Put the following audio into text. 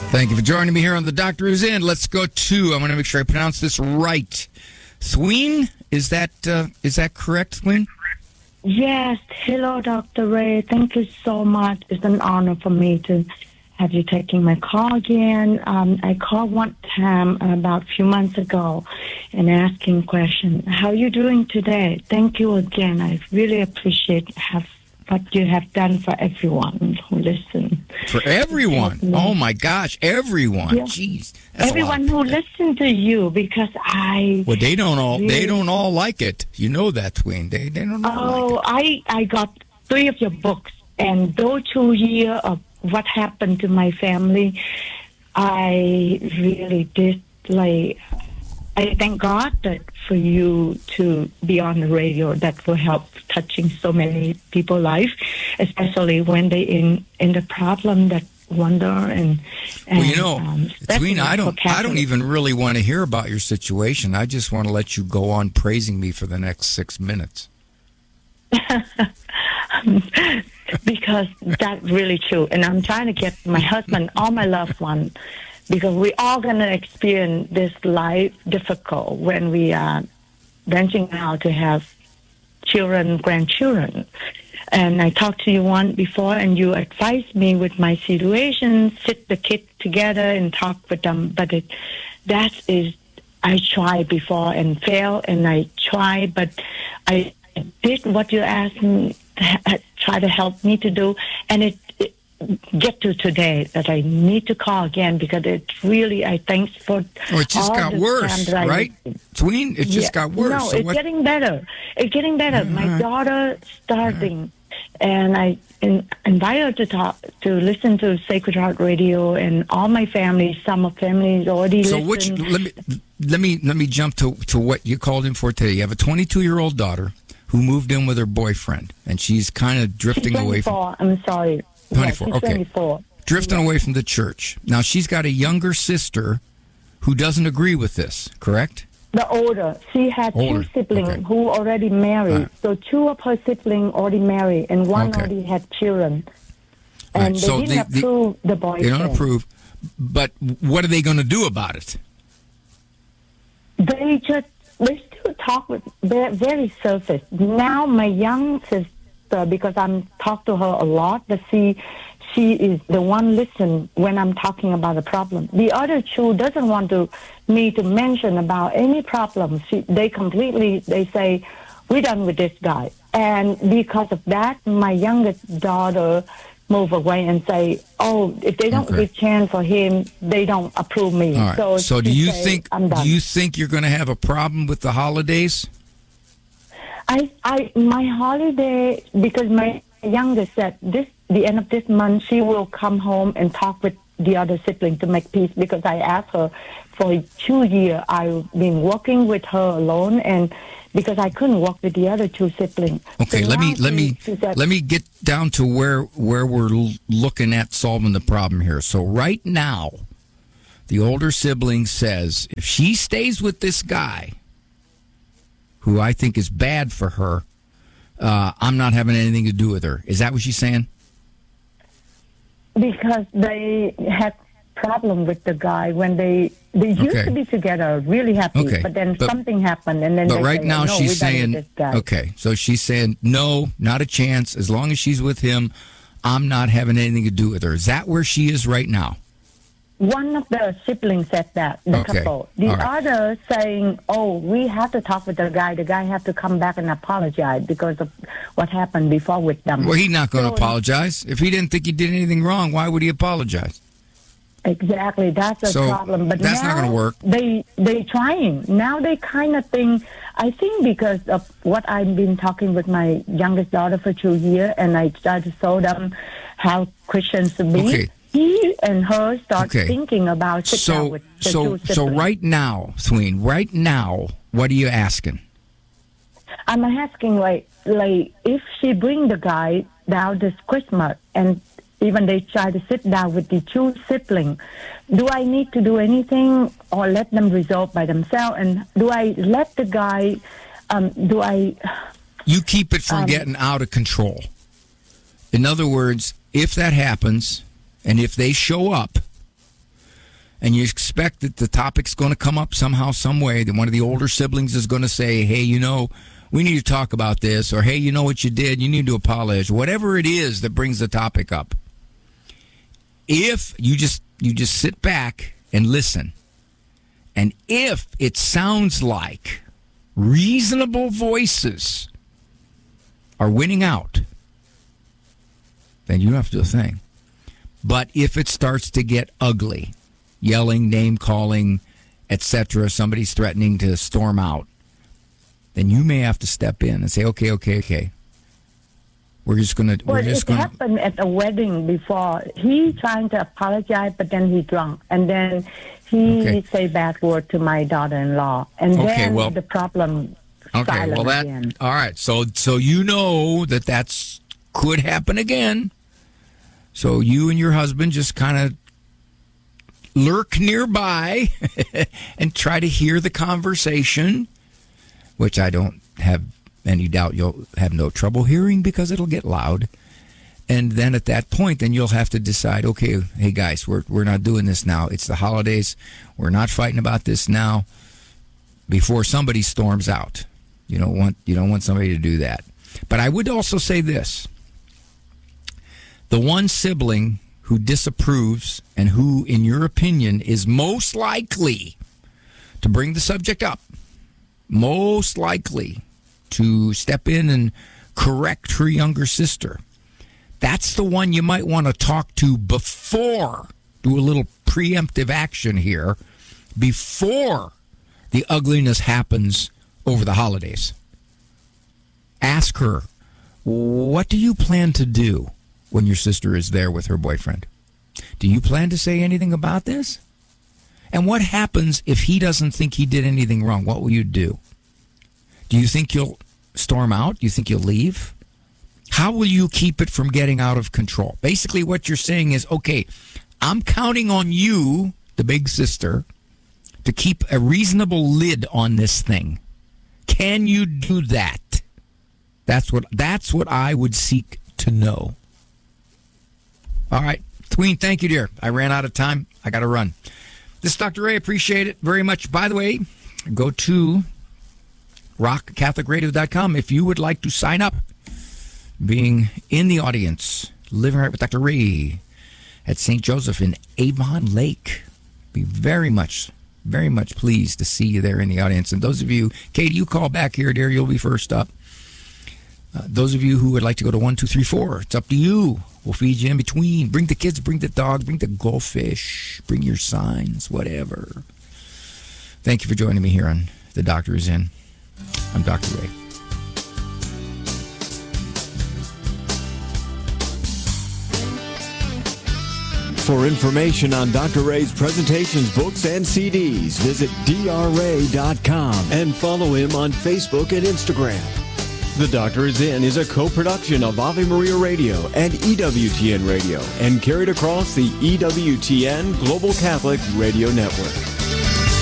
Thank you for joining me here on The Doctor Is In. Let's go to, I want to make sure I pronounce this right. Thween? Is that correct, Thween? Yes. Hello, Dr. Ray. Thank you so much. It's an honor for me to have you taking my call again. I called one time about a few months ago and asking question. How are you doing today? Thank you again. I really appreciate what you have done for everyone who listens. For everyone? Oh, my gosh. Everyone. Yeah. Jeez. Everyone who listens to you, because Well, they don't all like it. You know that, Thween. They don't all like it. I got 3 of your books, and those 2 years of what happened to my family, I really did, I thank God that for you to be on the radio. That will help touching so many people's life, especially when they in the problem that wonder and well, you know, Thween, I don't even really want to hear about your situation. I just want to let you go on praising me for the next 6 minutes. Because that's really true, and I'm trying to get my husband, all my loved ones, because we all going to experience this life difficult when we are venturing out to have children, grandchildren. And I talked to you once before, and you advised me with my situation, sit the kids together and talk with them. But I tried before and failed, and I tried, but I did what you asked me, try to help me to do, and it get to today that I need to call again, because it's really, I thanks for it just got worse, right? Tween, it just got worse. No, it's getting better. It's getting better. My daughter starting, and I invite her to listen to Sacred Heart Radio, and all my family, some of families already listen. Let me jump to what you called in for today. You have a 22-year-old daughter who moved in with her boyfriend, and she's kind of drifting away from... I'm sorry. 24, yeah, okay. 24. Drifting away from the church. Now, she's got a younger sister who doesn't agree with this, correct? The older. She had 2 siblings who already married. So 2 of her siblings already married, and one already had children. And they didn't approve the boyfriend. They don't approve. But what are they going to do about it? They still talk with very surface. Now my young sister, because I'm talk to her a lot, but she is the one listen when I'm talking about a problem. The other 2 doesn't want me to mention about any problem. They say, we're done with this guy. And because of that, my youngest daughter move away and say, if they don't give chance for him, they don't approve me. All right. So do you think you're going to have a problem with the holidays? My holiday, because my youngest said the end of this month she will come home and talk with the other sibling to make peace, because I asked her for 2 years. I've been working with her alone, and because I couldn't work with the other 2 siblings. Okay, so let me get down to where we're looking at solving the problem here. So right now, the older sibling says if she stays with this guy, who I think is bad for her, I'm not having anything to do with her. Is that what she's saying? Because they had problem with the guy when they used to be together, really happy, but then something happened, and then. But right now she's saying, so she's saying no, not a chance. As long as she's with him, I'm not having anything to do with her. Is that where she is right now? One of the siblings said that, the couple. The other saying, we have to talk with the guy. The guy have to come back and apologize because of what happened before with them. Well, he's not going to apologize. If he didn't think he did anything wrong, why would he apologize? Exactly, that's the problem. But that's not going to work. They trying. Now they kind of think, I think because of what I've been talking with my youngest daughter for 2 years, and I try to show them how Christians should be. Okay. He and her start thinking about down with the 2 siblings. So right now, Thween, what are you asking? I'm asking, like if she bring the guy down this Christmas, and even they try to sit down with the 2 siblings, do I need to do anything or let them resolve by themselves? And do I let the guy, You keep it from getting out of control. In other words, if that happens, and if they show up, and you expect that the topic's going to come up somehow, some way, that one of the older siblings is going to say, hey, we need to talk about this, or hey, you know what you did, you need to apologize, whatever it is that brings the topic up. If you just sit back and listen, and if it sounds like reasonable voices are winning out, then you don't have to do a thing. But if it starts to get ugly, yelling, name-calling, etc., somebody's threatening to storm out, then you may have to step in and say, okay. It happened at a wedding before. He trying to apologize, but then he drunk. And then he say bad word to my daughter-in-law. And then the problem silent again. All right. So you know that's could happen again. So you and your husband just kind of lurk nearby and try to hear the conversation, which I don't have any doubt you'll have no trouble hearing because it'll get loud. And then at that point, then you'll have to decide, okay, hey guys, we're not doing this now. It's the holidays. We're not fighting about this now before somebody storms out. You don't want somebody to do that. But I would also say this. The one sibling who disapproves and who, in your opinion, is most likely to bring the subject up, most likely to step in and correct her younger sister, that's the one you might want to talk to before, do a little preemptive action here, before the ugliness happens over the holidays. Ask her, what do you plan to do when your sister is there with her boyfriend? Do you plan to say anything about this? And what happens if he doesn't think he did anything wrong? What will you do? Do you think you'll storm out? Do you think you'll leave? How will you keep it from getting out of control? Basically, what you're saying is, okay, I'm counting on you, the big sister, to keep a reasonable lid on this thing. Can you do that? That's what I would seek to know. All right. Queen, thank you, dear. I ran out of time. I got to run. This is Dr. Ray. Appreciate it very much. By the way, go to rockcatholicradio.com if you would like to sign up. Being in the audience, living right with Dr. Ray at St. Joseph in Avon Lake. Be very much pleased to see you there in the audience. And those of you, Katie, you call back here, dear. You'll be first up. Those of you who would like to go to 1, 2, 3, 4, it's up to you. We'll feed you in between. Bring the kids, bring the dog, bring the goldfish, bring your signs, whatever. Thank you for joining me here on The Doctor Is In. I'm Dr. Ray. For information on Dr. Ray's presentations, books, and CDs, visit drray.com and follow him on Facebook and Instagram. The Doctor Is In is a co-production of Ave Maria Radio and EWTN Radio and carried across the EWTN Global Catholic Radio Network.